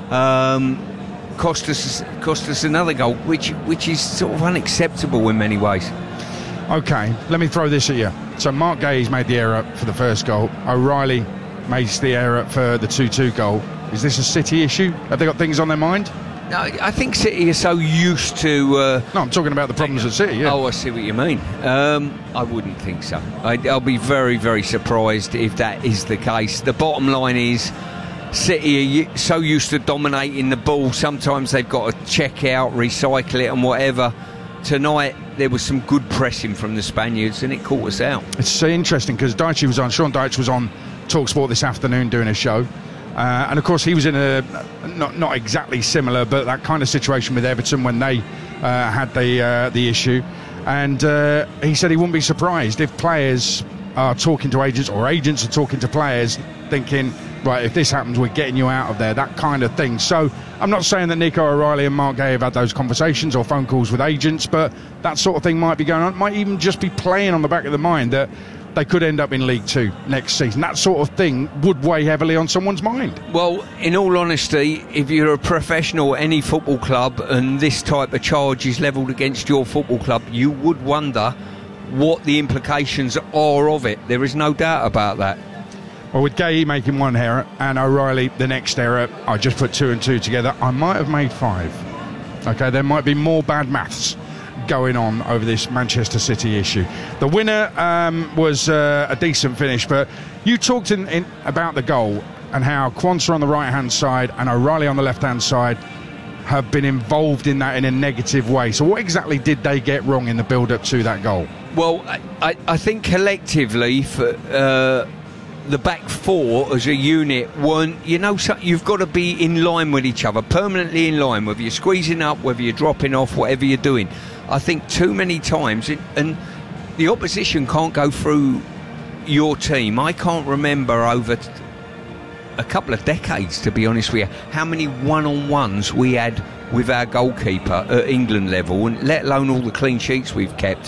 Speaker 2: um, cost us cost us another goal, which which is sort of unacceptable in many ways.
Speaker 3: Okay, let me throw this at you. So Mark Gahey's made the error for the first goal. O'Reilly makes the error for the two two goal. Is this a City issue? Have they got things on their mind?
Speaker 2: No, I think City are so used to... Uh,
Speaker 3: no, I'm talking about the problems at City, yeah.
Speaker 2: Oh, I see what you mean. Um, I wouldn't think so. I, I'll be very, very surprised if that is the case. The bottom line is City are so used to dominating the ball, sometimes they've got to check out, recycle it and whatever. Tonight, there was some good pressing from the Spaniards and it caught us out.
Speaker 3: It's so interesting because Dyche was on, Sean Dyche was on TalkSport this afternoon doing a show. Uh, and of course he was in a not not exactly similar, but that kind of situation with Everton when they uh, had the uh, the issue, and uh, he said he wouldn't be surprised if players are talking to agents or agents are talking to players, thinking, right, if this happens, we're getting you out of there, that kind of thing. So I'm not saying that Nico O'Reilly and Mark Gahey have had those conversations or phone calls with agents, but that sort of thing might be going on. It might even just be playing on the back of the mind that they could end up in League Two next season. That sort of thing would weigh heavily on someone's mind.
Speaker 2: Well, in all honesty, if you're a professional at any football club and this type of charge is levelled against your football club, you would wonder what the implications are of it. There is no doubt about that.
Speaker 3: Well, with Gahey making one error and O'Reilly the next error, I just put two and two together. I might have made five. Okay, there might be more bad maths going on over this Manchester City issue. The winner um, was uh, a decent finish, but you talked in, in about the goal and how Quansah on the right-hand side and O'Reilly on the left-hand side have been involved in that in a negative way. So what exactly did they get wrong in the build-up to that goal?
Speaker 2: Well, I, I think collectively for uh, the back four as a unit weren't, you know, so you've got to be in line with each other, permanently in line, whether you're squeezing up, whether you're dropping off, whatever you're doing. I think too many times, it, and the opposition can't go through your team. I can't remember over t- a couple of decades, to be honest with you, how many one-on-ones we had with our goalkeeper at England level, and let alone all the clean sheets we've kept.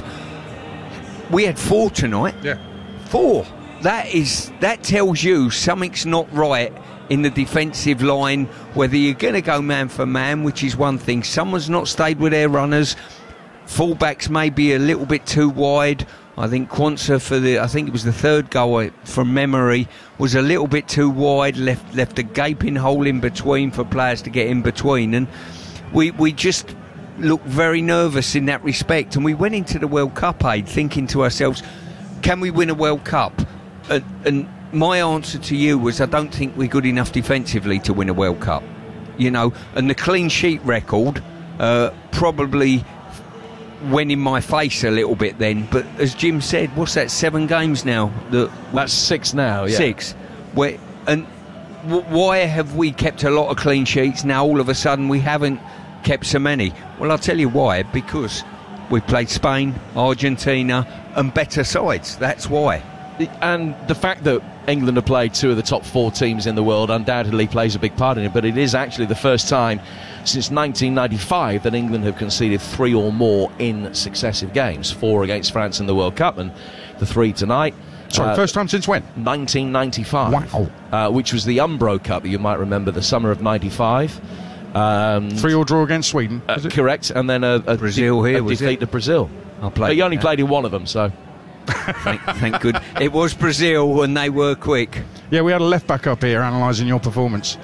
Speaker 2: We had four tonight.
Speaker 3: Yeah.
Speaker 2: Four. That is, that tells you something's not right in the defensive line, whether you're going to go man for man, which is one thing. Someone's not stayed with their runners. Fullbacks may be a little bit too wide. I think Quansah for the, I think it was the third goal from memory, was a little bit too wide, left left a gaping hole in between for players to get in between, and we we just looked very nervous in that respect. And we went into the World Cup, Aid, thinking to ourselves, can we win a World Cup? And, and my answer to you was, I don't think we're good enough defensively to win a World Cup. You know, and the clean sheet record, Uh, probably went in my face a little bit then. But as Jim said, what's that? Seven games now. That
Speaker 1: That's six now. Yeah.
Speaker 2: Six. Where and w- why have we kept a lot of clean sheets? Now all of a sudden we haven't kept so many. Well, I'll tell you why. Because we played Spain, Argentina, and better sides. That's why.
Speaker 1: And the fact that England have played two of the top four teams in the world undoubtedly plays a big part in it, but it is actually the first time since nineteen ninety-five that England have conceded three or more in successive games, four against France in the World Cup and the three tonight.
Speaker 3: Sorry, uh, first time since when?
Speaker 1: nineteen ninety-five.
Speaker 3: Wow.
Speaker 1: Uh, which was the Umbro Cup, you might remember, the summer of ninety-five. Um,
Speaker 3: Three-all draw against Sweden.
Speaker 1: Uh, correct, and then a, a
Speaker 2: Brazil
Speaker 1: de-
Speaker 2: here,
Speaker 1: a
Speaker 2: was
Speaker 1: defeat
Speaker 2: it?
Speaker 1: to Brazil.
Speaker 2: I played,
Speaker 1: but you only
Speaker 2: uh,
Speaker 1: played in one of them, so...
Speaker 2: thank, thank good. It was Brazil and they were quick.
Speaker 3: Yeah, we had a left back up here analysing your performance.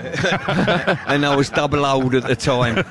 Speaker 2: And I was double old at the time.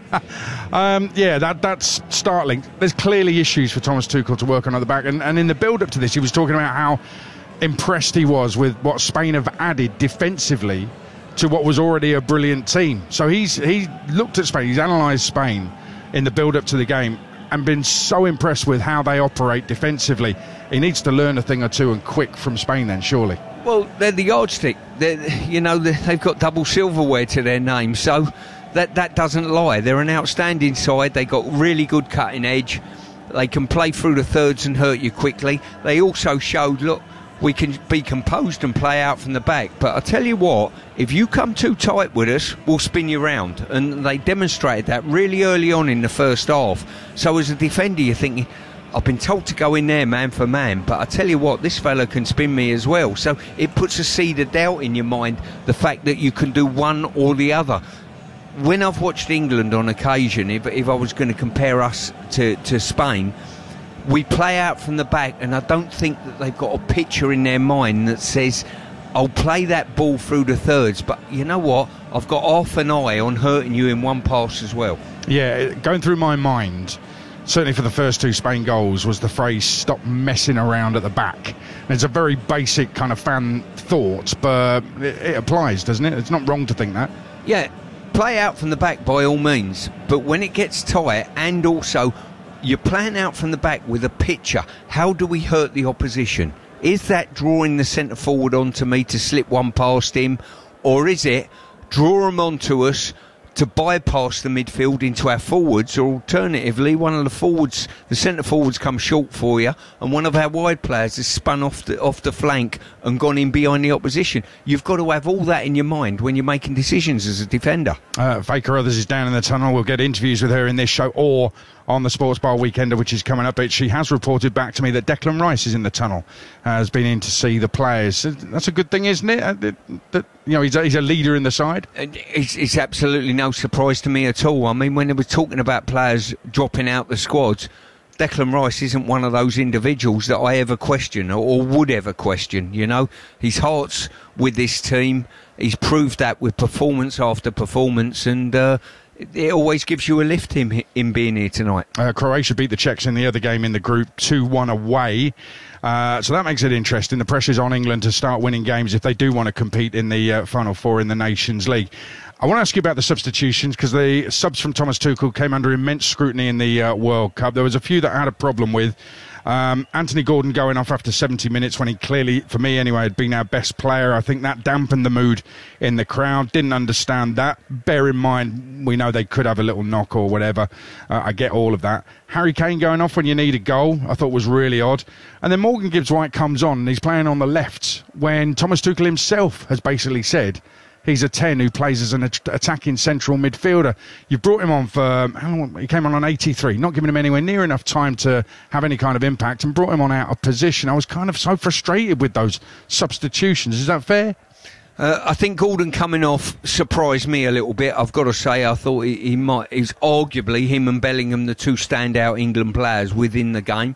Speaker 3: um, yeah, that that's startling. There's clearly issues for Thomas Tuchel to work on at the back, and, and in the build-up to this, he was talking about how impressed he was with what Spain have added defensively to what was already a brilliant team. So he's he looked at Spain, he's analysed Spain in the build-up to the game, and been so impressed with how they operate defensively. He needs to learn a thing or two and quick from Spain then, surely.
Speaker 2: Well, they're the yardstick. They're, you know, they've got double silverware to their name, so that, that doesn't lie. They're an outstanding side. They got really good cutting edge. They can play through the thirds and hurt you quickly. They also showed, look, we can be composed and play out from the back. But I tell you what, if you come too tight with us, we'll spin you round. And they demonstrated that really early on in the first half. So as a defender, you're thinking, I've been told to go in there man for man, but I tell you what, this fella can spin me as well. So it puts a seed of doubt in your mind, the fact that you can do one or the other. When I've watched England on occasion, if, if I was going to compare us to, to Spain, we play out from the back, and I don't think that they've got a picture in their mind that says, I'll play that ball through the thirds, but you know what? I've got half an eye on hurting you in one pass as well.
Speaker 3: Yeah, going through my mind, certainly for the first two Spain goals, was the phrase, stop messing around at the back. And it's a very basic kind of fan thought, but it, it applies, doesn't it? It's not wrong to think that.
Speaker 2: Yeah, play out from the back by all means, but when it gets tight, and also you're playing out from the back with a picture, how do we hurt the opposition? Is that drawing the centre forward onto me to slip one past him, or is it draw them onto us to bypass the midfield into our forwards, or alternatively one of the forwards, the centre forwards come short for you, and one of our wide players has spun off the off the flank and gone in behind the opposition? You've got to have all that in your mind when you're making decisions as a defender.
Speaker 3: Uh, Faye Carruthers is down in the tunnel. We'll get interviews with her in this show or on the Sports Bar Weekender, which is coming up. But she has reported back to me that Declan Rice is in the tunnel, has been in to see the players. That's a good thing, isn't it? Uh, that, that, you know, he's a, he's a leader in the side.
Speaker 2: It's, it's absolutely no surprise to me at all. I mean, when they were talking about players dropping out the squads, Declan Rice isn't one of those individuals that I ever question or, or would ever question, you know. His heart's with this team. He's proved that with performance after performance, and uh, it always gives you a lift, him, him being here tonight.
Speaker 3: Uh, Croatia beat the Czechs in the other game in the group two one away. Uh, so that makes it interesting. The pressure's on England to start winning games if they do want to compete in the uh, Final Four in the Nations League. I want to ask you about the substitutions, because the subs from Thomas Tuchel came under immense scrutiny in the uh, World Cup. There was a few that I had a problem with. Um, Anthony Gordon going off after seventy minutes when he clearly, for me anyway, had been our best player. I think that dampened the mood in the crowd. Didn't understand that. Bear in mind, we know they could have a little knock or whatever. Uh, I get all of that. Harry Kane going off when you need a goal, I thought was really odd. And then Morgan Gibbs-White comes on and he's playing on the left when Thomas Tuchel himself has basically said he's a ten who plays as an attacking central midfielder. You brought him on for, how long? He came on on eighty-three, not giving him anywhere near enough time to have any kind of impact, and brought him on out of position. I was kind of so frustrated with those substitutions. Is that fair?
Speaker 2: Uh, I think Gordon coming off surprised me a little bit. I've got to say, I thought he, he might, he's arguably him and Bellingham the two standout England players within the game.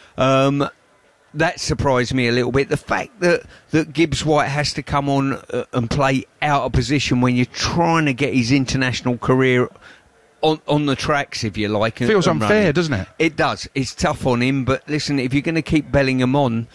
Speaker 2: Um, That surprised me a little bit. The fact that, that Gibbs-White has to come on uh, and play out of position when you're trying to get his international career on on the tracks, if you like.
Speaker 3: Feels
Speaker 2: and
Speaker 3: unfair,
Speaker 2: running.
Speaker 3: doesn't it?
Speaker 2: It does. It's tough on him. But listen, if you're going to keep Bellingham on,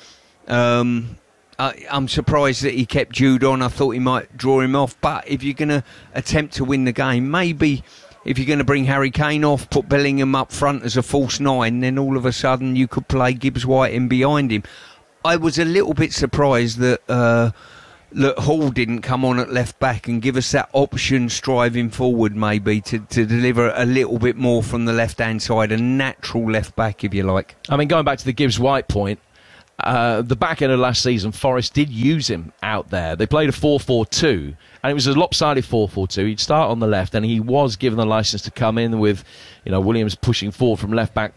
Speaker 2: um, I, I'm surprised that he kept Jude on. I thought he might draw him off. But if you're going to attempt to win the game, maybe if you're going to bring Harry Kane off, put Bellingham up front as a false nine, then all of a sudden you could play Gibbs-White in behind him. I was a little bit surprised that uh, that Hall didn't come on at left back and give us that option striving forward, maybe to, to deliver a little bit more from the left hand side, a natural left back, if you like.
Speaker 1: I mean, going back to the Gibbs-White point, uh, the back end of last season, Forest did use him out there. They played a four four two, and it was a lopsided four four two. He'd start on the left, and he was given the licence to come in with, you know, Williams pushing forward from left back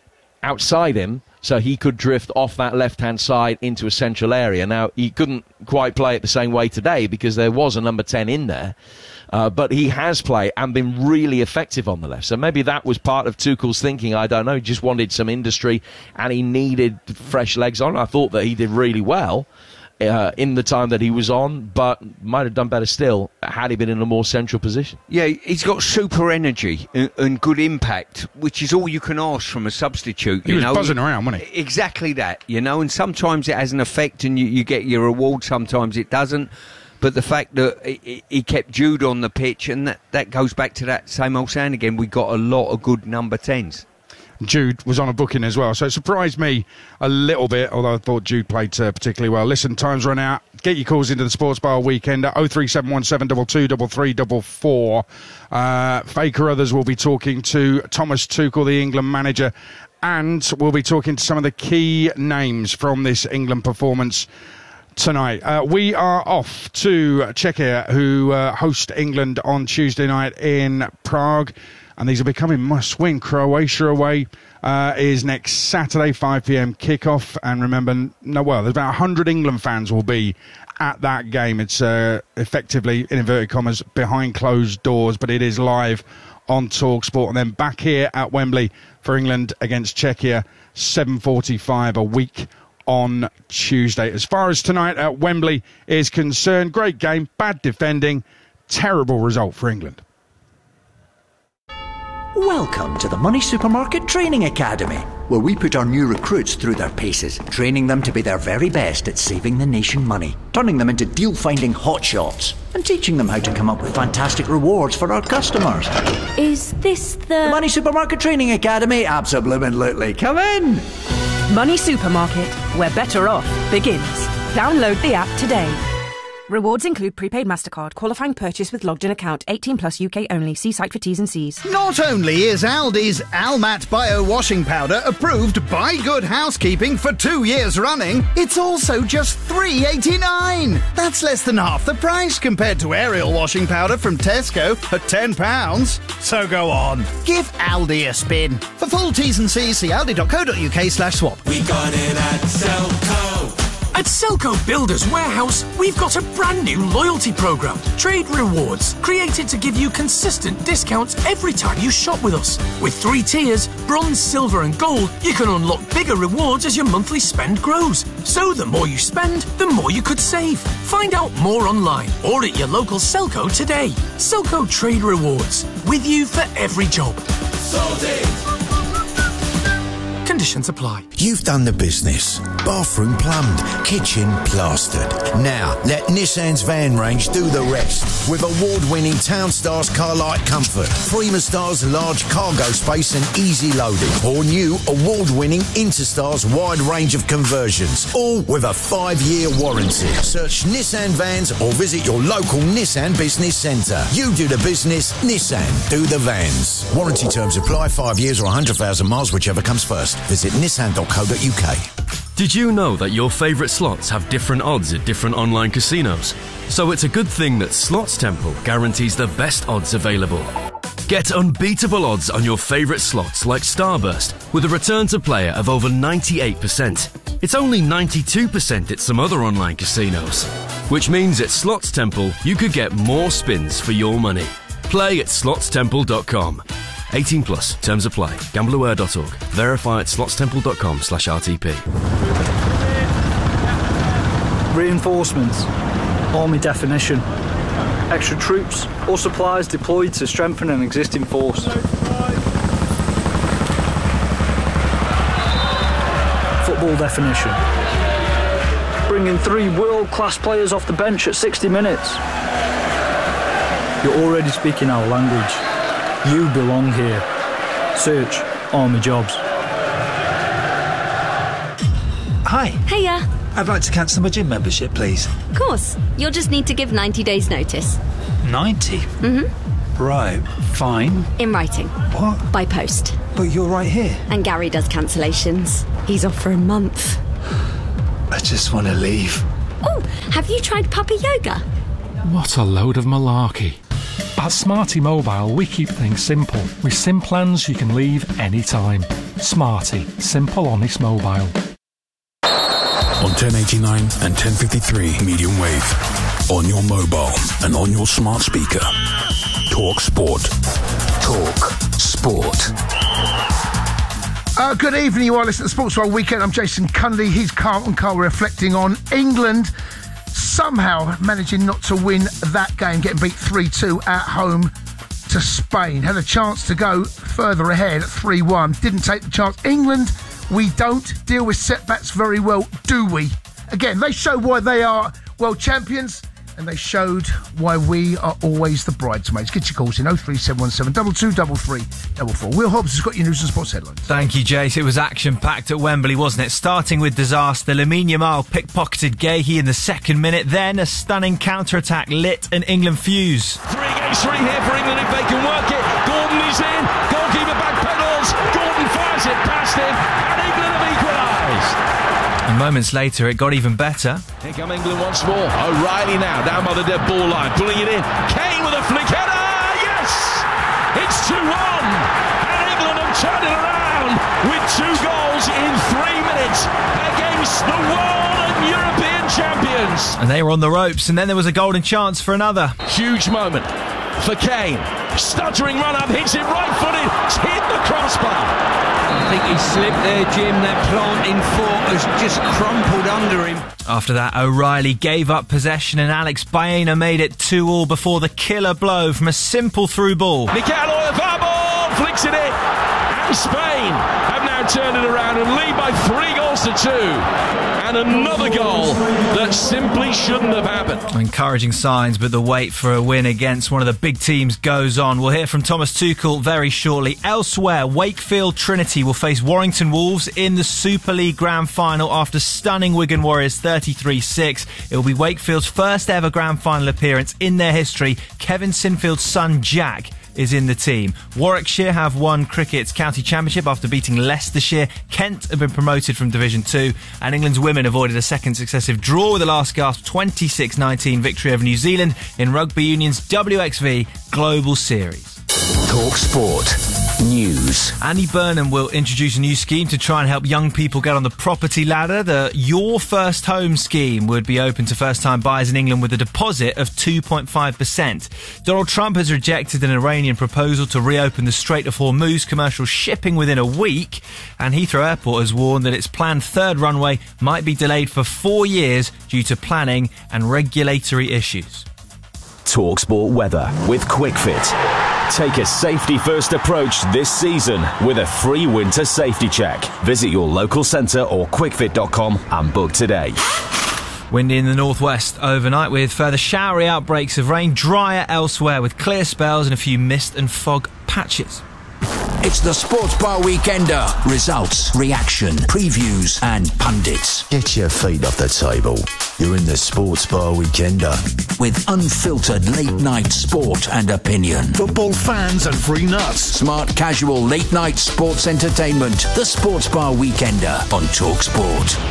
Speaker 1: outside him, so he could drift off that left-hand side into a central area. Now, he couldn't quite play it the same way today because there was a number ten in there, uh, but he has played and been really effective on the left. So maybe that was part of Tuchel's thinking. I don't know. He just wanted some industry and he needed fresh legs on. I thought that he did really well Uh, in the time that he was on, but might have done better still had he been in a more central position.
Speaker 2: Yeah, he's got super energy and, and good impact, which is all you can ask from a substitute.
Speaker 3: He
Speaker 2: you
Speaker 3: was
Speaker 2: know?
Speaker 3: buzzing around, wasn't he?
Speaker 2: Exactly that, you know, and sometimes it has an effect and you, you get your reward, sometimes it doesn't. But the fact that he, he kept Jude on the pitch, and that, that goes back to that same old saying again, we got a lot of good number tens.
Speaker 3: Jude was on a booking as well, so it surprised me a little bit, although I thought Jude played uh, particularly well. Listen, time's run out. Get your calls into the Sports Bar weekend at oh three seven one seven two two three three four four. Uh, Faker Others will be talking to Thomas Tuchel, the England manager, and we'll be talking to some of the key names from this England performance tonight. Uh, we are off to Czechia, who uh, host England on Tuesday night in Prague. And these are becoming must-win. Croatia away uh, is next Saturday, five p.m. kickoff. And remember, no, well, there's about one hundred England fans will be at that game. It's uh, effectively, in inverted commas, behind closed doors, but it is live on TalkSport. And then back here at Wembley for England against Czechia, seven forty-five a week on Tuesday. As far as tonight at Wembley is concerned, great game, bad defending, terrible result for England.
Speaker 4: Welcome to the Money Supermarket Training Academy, where we put our new recruits through their paces, training them to be their very best at saving the nation money, turning them into deal-finding hotshots, and teaching them how to come up with fantastic rewards for our customers.
Speaker 5: Is this the...
Speaker 4: The Money Supermarket Training Academy? Absolutely. Come in!
Speaker 6: Money Supermarket, where better off begins. Download the app today. Rewards include prepaid MasterCard, qualifying purchase with logged-in account, eighteen plus U K only. See site for T's and C's.
Speaker 7: Not only is Aldi's Almat Bio Washing Powder approved by Good Housekeeping for two years running, it's also just three eighty-nine. That's less than half the price compared to Ariel Washing Powder from Tesco at ten pounds. So go on, give Aldi a spin. For full T's and C's, see aldi.co.uk slash swap.
Speaker 8: We got it at Selco. At Selco Builders Warehouse, we've got a brand new loyalty programme, Trade Rewards, created to give you consistent discounts every time you shop with us. With three tiers, bronze, silver and gold, you can unlock bigger rewards as your monthly spend grows. So the more you spend, the more you could save. Find out more online or at your local Selco today. Selco Trade Rewards, with you for every job. Sold it. Conditions apply.
Speaker 9: You've done the business. Bathroom plumbed, kitchen plastered. Now, let Nissan's van range do the rest. With award-winning Townstars Car-Light Comfort, Primastar's large cargo space and easy loading, or new award-winning Interstar's wide range of conversions, all with a five-year warranty. Search Nissan Vans or visit your local Nissan Business Centre. You do the business, Nissan do the vans. Warranty terms apply, five years or one hundred thousand miles, whichever comes first. Visit nissan dot co dot uk.
Speaker 10: Did you know that your favourite slots have different odds at different online casinos? So it's a good thing that Slots Temple guarantees the best odds available. Get unbeatable odds on your favourite slots like Starburst with a return to player of over ninety-eight percent. It's only ninety-two percent at some other online casinos. Which means at Slots Temple you could get more spins for your money. Play at slots temple dot com. eighteen plus. Terms apply. gamble aware dot org. Verify at slots temple dot com slash R T P.
Speaker 11: Reinforcements. Army definition. Extra troops or supplies deployed to strengthen an existing force. Football definition. Bringing three world-class players off the bench at sixty minutes. You're already speaking our language. You belong here. Search Army Jobs.
Speaker 12: Hi.
Speaker 5: Hiya.
Speaker 12: I'd like to cancel my gym membership, please.
Speaker 5: Of course. You'll just need to give ninety days notice.
Speaker 12: ninety?
Speaker 5: Mm-hmm.
Speaker 12: Right, fine.
Speaker 5: In writing.
Speaker 12: What?
Speaker 5: By post.
Speaker 12: But you're right here.
Speaker 5: And Gary does cancellations. He's off for a month.
Speaker 12: I just want to leave.
Speaker 5: Oh, have you tried puppy yoga?
Speaker 13: What a load of malarkey. At Smarty Mobile, we keep things simple. With SIM plans you can leave anytime. Smarty. Simple, honest mobile.
Speaker 14: On ten eighty-nine and ten fifty-three medium wave. On your mobile and on your smart speaker. Talk Sport. Talk Sport.
Speaker 15: Uh, good evening, you are listening to Sports World Weekend. I'm Jason Cunley. He's Carlton Cole, reflecting on England somehow managing not to win that game, getting beat three two at home to Spain. Had a chance to go further ahead at three one. Didn't take the chance. England, we don't deal with setbacks very well, do we? Again, they show why they are world champions, and they showed why we are always the bridesmaids. Get your calls in oh three seven one seven two two three three four four. Will Hobbs has got your news and sports headlines.
Speaker 16: Thank you, Jace. It was action-packed at Wembley, wasn't it? Starting with disaster. Lamine Yamal pickpocketed Guehi in the second minute. Then a stunning counter-attack lit an England fuse.
Speaker 1: Three against three here for England if they can work it. Gordon is in. Goalkeeper back pedals. Gordon fires it past him. And England have equalised.
Speaker 16: And moments later, it got even better.
Speaker 1: Here come England once more. O'Reilly now, down by the dead ball line, pulling it in. Kane with a flick header! Yes! It's two one! And England have turned it around with two goals in three minutes against the world and European champions.
Speaker 16: And they were on the ropes, and then there was a golden chance for another.
Speaker 1: Huge moment for Kane. Stuttering run-up, hits it right-footed. It's hit the crossbar.
Speaker 2: I think he slipped there, Jim. That planting foot has just crumpled under him.
Speaker 16: After that, O'Reilly gave up possession and Alex Baena made it two all before the killer blow from a simple through ball.
Speaker 1: Mikel Oyarzabal flicks it in. And Spain have now turned it around and lead by three goals to two. And another goal that simply shouldn't have happened.
Speaker 16: Encouraging signs, but the wait for a win against one of the big teams goes on. We'll hear from Thomas Tuchel very shortly. Elsewhere, Wakefield Trinity will face Warrington Wolves in the Super League Grand Final after stunning Wigan Warriors thirty-three six. It will be Wakefield's first ever Grand Final appearance in their history. Kevin Sinfield's son Jack is in the team. Warwickshire have won cricket's county championship after beating Leicestershire. Kent have been promoted from Division two, and England's women avoided a second successive draw with a last gasp twenty-six nineteen victory over New Zealand in Rugby Union's W X V Global Series.
Speaker 9: Talk Sport News.
Speaker 16: Andy Burnham will introduce a new scheme to try and help young people get on the property ladder. The Your First Home scheme would be open to first-time buyers in England with a deposit of two point five percent. Donald Trump has rejected an Iranian proposal to reopen the Strait of Hormuz commercial shipping within a week, and Heathrow Airport has warned that its planned third runway might be delayed for four years due to planning and regulatory issues.
Speaker 17: TalkSport weather with QuickFit. Take a safety-first approach this season with a free winter safety check. Visit your local centre or quick fit dot com and book today.
Speaker 16: Windy in the northwest overnight with further showery outbreaks of rain. Drier elsewhere with clear spells and a few mist and fog patches.
Speaker 9: It's the Sports Bar Weekender. Results, reaction, previews and pundits.
Speaker 18: Get your feet off the table. You're in the Sports Bar Weekender.
Speaker 9: With unfiltered late-night sport and opinion.
Speaker 18: Football fans and free nuts.
Speaker 9: Smart, casual, late-night sports entertainment. The Sports Bar Weekender on Talk Sport.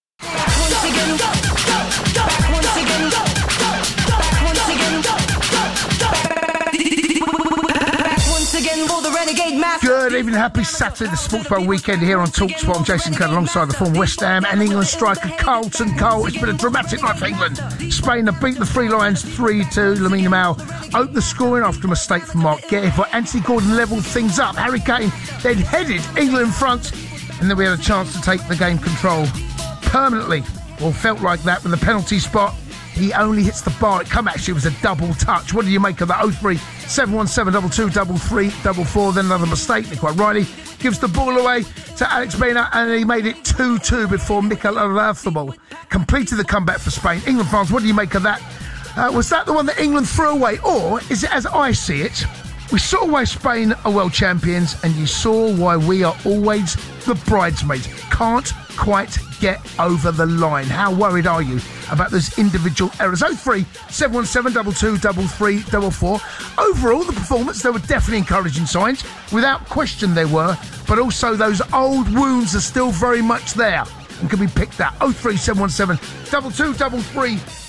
Speaker 15: Good evening, happy Saturday, the Sports Bar Weekend here on TalkSport. I'm Jason Cunley alongside the former West Ham and England striker Carlton Cole. It's been a dramatic night for England. Spain have beat the Three Lions three two. Lamine Yamal opened the scoring after a mistake from Mark Guehi, but Anthony Gordon levelled things up. Harry Kane then headed England in front, and then we had a chance to take the game control permanently, or felt like that, with the penalty spot. He only hits the bar. It come actually, it was a double touch. What do you make of that? oh three seven one seven two two three three four four. Then another mistake. Nick Riley gives the ball away to Alex Baena, and he made it two two before Mikel Oyarzabal completed the comeback for Spain. England fans, what do you make of that? Uh, was that the one that England threw away, or is it, as I see it, We saw why Spain are world champions, and you saw why we are always the bridesmaids. Can't quite get over the line. How worried are you about those individual errors? oh three seven one seven two two three three four four. Overall, the performance, there were definitely encouraging signs. Without question they were, but also those old wounds are still very much there and can be picked at. oh three seven one seven two two three three